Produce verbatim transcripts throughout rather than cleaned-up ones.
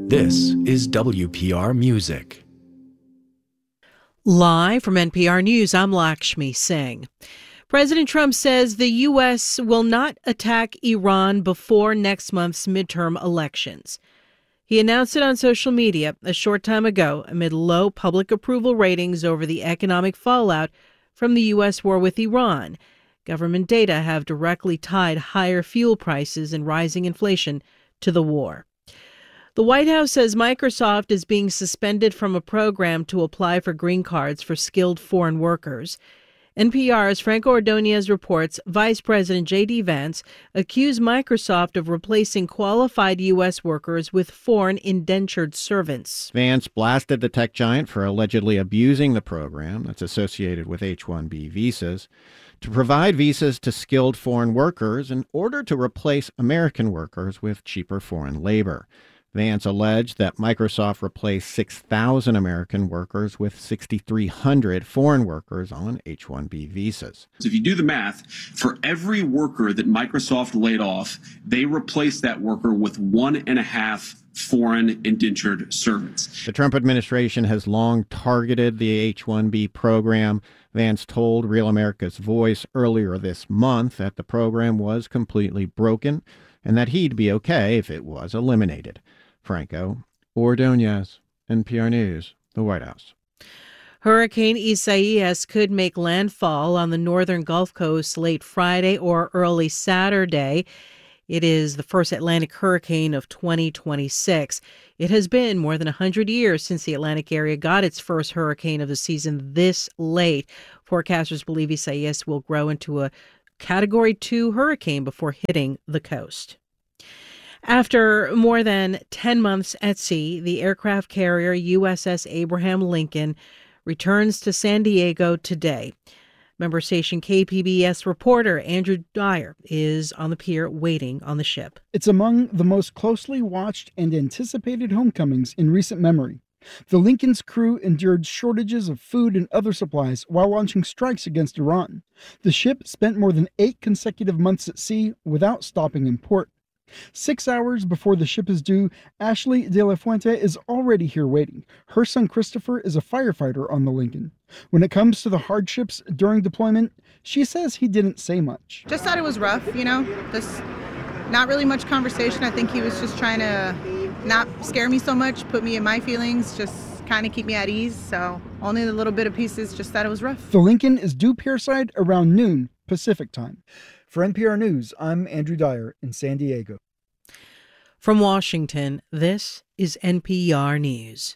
This is W P R Music. Live from N P R News, I'm Lakshmi Singh. President Trump says the U S will not attack Iran before next month's midterm elections. He announced it on social media a short time ago amid low public approval ratings over the economic fallout from the U S war with Iran. Government data have directly tied higher fuel prices and rising inflation to the war. The White House says Microsoft is being suspended from a program to apply for green cards for skilled foreign workers. N P R's Franco Ordonez reports Vice President J D Vance accused Microsoft of replacing qualified U S workers with foreign indentured servants. Vance blasted the tech giant for allegedly abusing the program that's associated with H one B visas to provide visas to skilled foreign workers in order to replace American workers with cheaper foreign labor. Vance alleged that Microsoft replaced six thousand American workers with six thousand three hundred foreign workers on H one B visas. If you do the math, for every worker that Microsoft laid off, they replaced that worker with one and a half foreign indentured servants. The Trump administration has long targeted the H one B program. Vance told Real America's Voice earlier this month that the program was completely broken and that he'd be okay if it was eliminated. Franco Ordonez, N P R News, the White House. Hurricane Isaias could make landfall on the northern Gulf Coast late Friday or early Saturday. It is the first Atlantic hurricane of twenty twenty-six. It has been more than one hundred years since the Atlantic area got its first hurricane of the season this late. Forecasters believe Isaias will grow into a Category two hurricane before hitting the coast. After more than ten months at sea, the aircraft carrier U S S Abraham Lincoln returns to San Diego today. Member station K P B S reporter Andrew Dyer is on the pier waiting on the ship. It's among the most closely watched and anticipated homecomings in recent memory. The Lincoln's crew endured shortages of food and other supplies while launching strikes against Iran. The ship spent more than eight consecutive months at sea without stopping in port. Six hours before the ship is due, Ashley De La Fuente is already here waiting. Her son Christopher is a firefighter on the Lincoln. When it comes to the hardships during deployment, she says he didn't say much. Just thought it was rough, you know, just not really much conversation. I think he was just trying to not scare me so much, put me in my feelings, just kind of keep me at ease. So only the little bit of pieces, just thought it was rough. The Lincoln is due pierside around noon Pacific time. For N P R News, I'm Andrew Dyer in San Diego. From Washington, this is N P R News.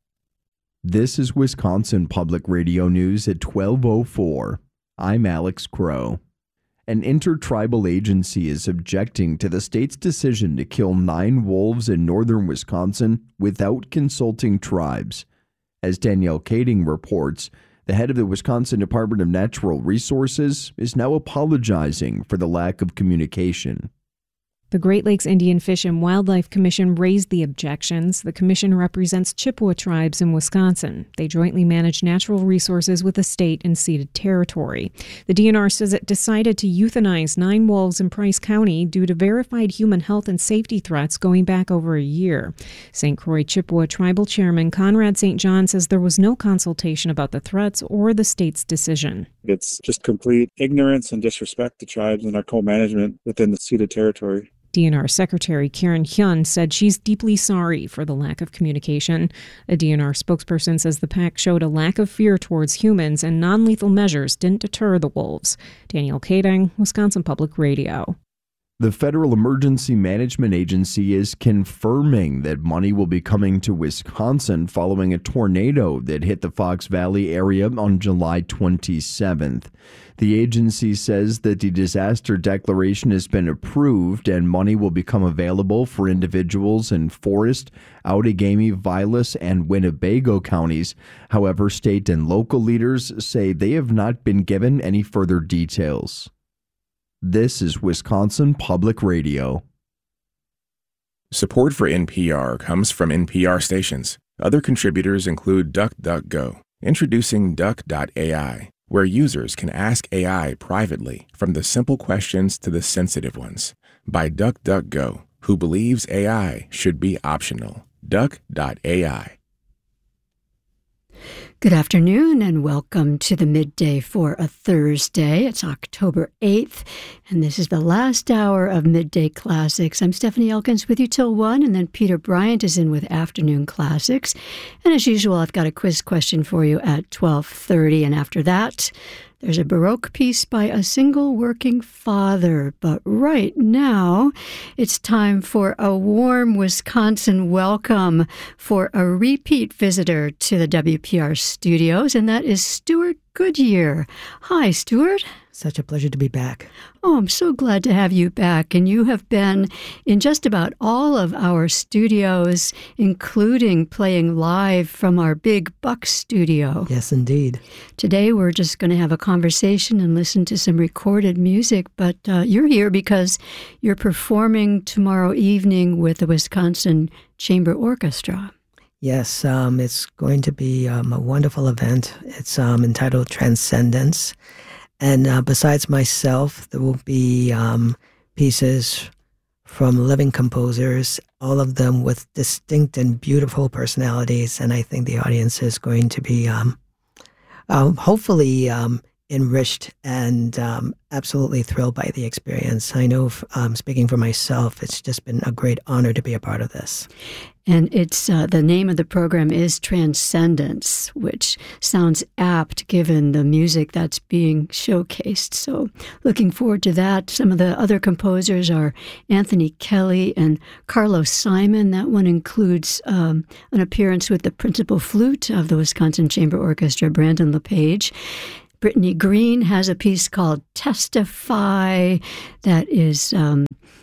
This is Wisconsin Public Radio News at twelve oh four. I'm Alex Crow. An intertribal agency is objecting to the state's decision to kill nine wolves in northern Wisconsin without consulting tribes. As Danielle Kading reports, the head of the Wisconsin Department of Natural Resources is now apologizing for the lack of communication. The Great Lakes Indian Fish and Wildlife Commission raised the objections. The commission represents Chippewa tribes in Wisconsin. They jointly manage natural resources with the state and ceded territory. The D N R says it decided to euthanize nine wolves in Price County due to verified human health and safety threats going back over a year. Saint Croix Chippewa Tribal Chairman Conrad Saint John says there was no consultation about the threats or the state's decision. It's just complete ignorance and disrespect to tribes and our co-management within the ceded territory. D N R Secretary Karen Hyun said she's deeply sorry for the lack of communication. A D N R spokesperson says the pack showed a lack of fear towards humans and non-lethal measures didn't deter the wolves. Danielle Kading, Wisconsin Public Radio. The Federal Emergency Management Agency is confirming that money will be coming to Wisconsin following a tornado that hit the Fox Valley area on July twenty-seventh. The agency says that the disaster declaration has been approved and money will become available for individuals in Forest, Outagamie, Vilas, and Winnebago counties. However, state and local leaders say they have not been given any further details. This is Wisconsin Public Radio. Support for N P R comes from N P R stations. Other contributors include DuckDuckGo, introducing Duck dot A I, where users can ask A I privately from the simple questions to the sensitive ones, by DuckDuckGo, who believes A I should be optional. duck dot A I. Good afternoon and welcome to the midday for a Thursday. It's October eighth, and this is the last hour of Midday Classics. I'm Stephanie Elkins with you till one, and then Peter Bryant is in with Afternoon Classics. And as usual, I've got a quiz question for you at twelve thirty, and after that, there's a Baroque piece by a single working father. But right now, it's time for a warm Wisconsin welcome for a repeat visitor to the W P R studios, and that is Stuart Goodyear. Hi, Stuart. Such a pleasure to be back. Oh, I'm so glad to have you back. And you have been in just about all of our studios, including playing live from our big Buck studio. Yes, indeed. Today, we're just going to have a conversation and listen to some recorded music. But uh, you're here because you're performing tomorrow evening with the Wisconsin Chamber Orchestra. Yes, um, it's going to be um, a wonderful event. It's um, entitled Transcendence. And uh, besides myself, there will be um, pieces from living composers, all of them with distinct and beautiful personalities. And I think the audience is going to be um, uh, hopefully um, enriched and um, absolutely thrilled by the experience. I know, um, speaking for myself, it's just been a great honor to be a part of this. And it's uh, the name of the program is Transcendence, which sounds apt given the music that's being showcased. So looking forward to that. Some of the other composers are Anthony Kelly and Carlos Simon. That one includes um, an appearance with the principal flute of the Wisconsin Chamber Orchestra, Brandon LePage. Brittany Green has a piece called Testify that is um,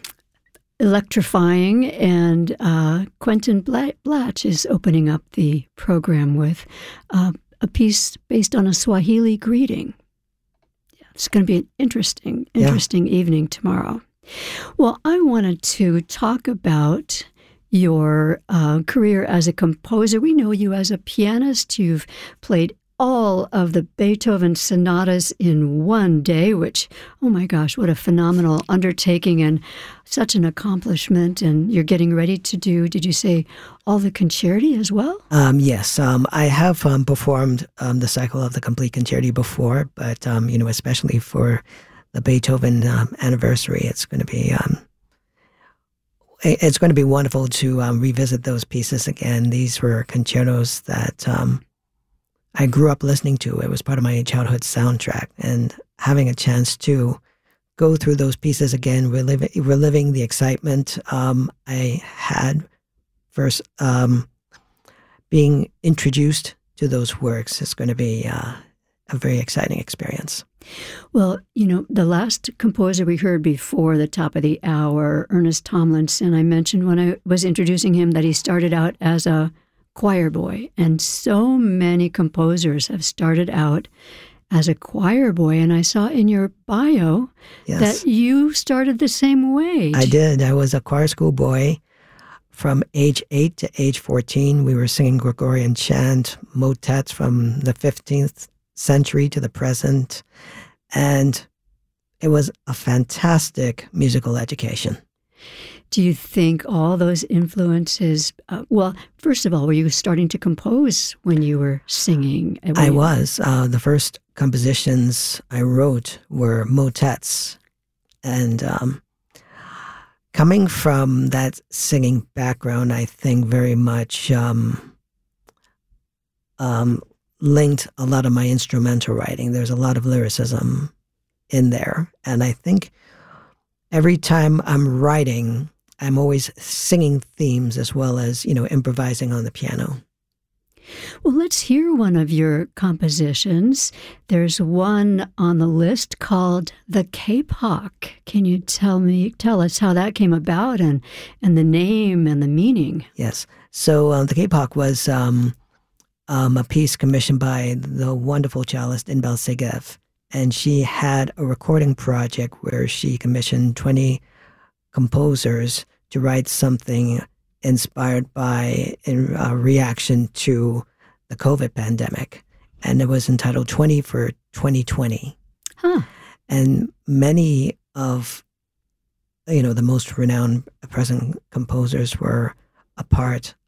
electrifying, and uh, Quentin Blatch is opening up the program with uh, a piece based on a Swahili greeting. Yeah, it's going to be an interesting, interesting yeah. evening tomorrow. Well, I wanted to talk about your uh, career as a composer. We know you as a pianist. You've played all of the Beethoven sonatas in one day, which, oh my gosh, what a phenomenal undertaking and such an accomplishment. And you're getting ready to do, did you say, all the concerti as well? Um, yes, um, I have um, performed um, the cycle of the complete concerti before, but, um, you know, especially for the Beethoven um, anniversary, it's going to be... Um, it's going to be wonderful to um, revisit those pieces again. These were concertos that... Um, I grew up listening to. It was part of my childhood soundtrack, and having a chance to go through those pieces again, reliving, reliving the excitement um, I had first um, being introduced to those works is going to be uh, a very exciting experience. Well, you know, the last composer we heard before the top of the hour, Ernest Tomlinson, I mentioned when I was introducing him that he started out as a choir boy, and so many composers have started out as a choir boy, and I saw in your bio yes. that you started the same way. I did. I was a choir school boy from age eight to age fourteen. We were singing Gregorian chant, motets from the fifteenth century to the present, and it was a fantastic musical education. Do you think all those influences, uh, well, first of all, were you starting to compose when you were singing? I was. Uh, the first compositions I wrote were motets. And um, coming from that singing background, I think very much um, um, linked a lot of my instrumental writing. There's a lot of lyricism in there. And I think every time I'm writing, I'm always singing themes as well as, you know, improvising on the piano. Well, let's hear one of your compositions. There's one on the list called The Cape Hawk. Can you tell me, tell us how that came about and, and the name and the meaning? Yes. So uh, The Cape Hawk was um, um, a piece commissioned by the wonderful cellist Inbel Segev. And she had a recording project where she commissioned twenty composers to write something inspired by in uh, reaction to the COVID pandemic. And it was entitled twenty for twenty twenty. Huh. And many of, you know, the most renowned present composers were a part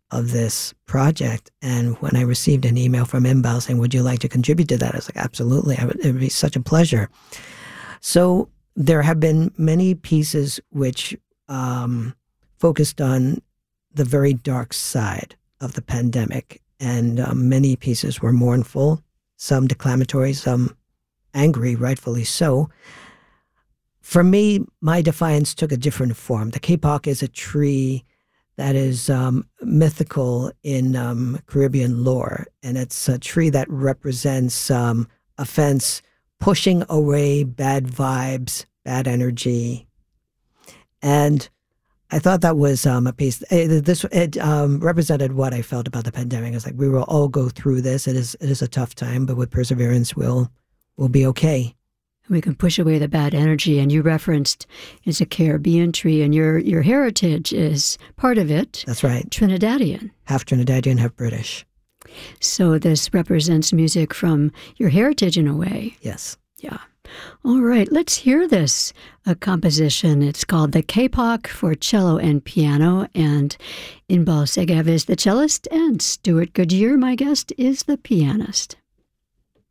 of this project. And when I received an email from Inbal saying, would you like to contribute to that? I was like, absolutely. I would, it would be such a pleasure. So there have been many pieces which um, focused on the very dark side of the pandemic. And um, many pieces were mournful, some declamatory, some angry, rightfully so. For me, my defiance took a different form. The kapok is a tree that is um, mythical in um, Caribbean lore, and it's a tree that represents um, a fence pushing away bad vibes, bad energy. And I thought that was um, a piece. It, this it um, represented what I felt about the pandemic. It's like we will all go through this. It is it is a tough time, but with perseverance, we'll we'll be okay. We can push away the bad energy. And you referenced it's a Caribbean tree, and your your heritage is part of it. That's right. Trinidadian. Half Trinidadian, half British. So this represents music from your heritage in a way. Yes. Yeah. All right, let's hear this a composition. It's called The Kapok for cello and piano, and Inbal Segev is the cellist, and Stuart Goodyear, my guest, is the pianist.